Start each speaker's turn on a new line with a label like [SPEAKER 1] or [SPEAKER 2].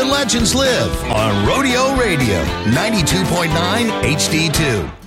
[SPEAKER 1] and legends live on Rodeo Radio, 92.9 HD2.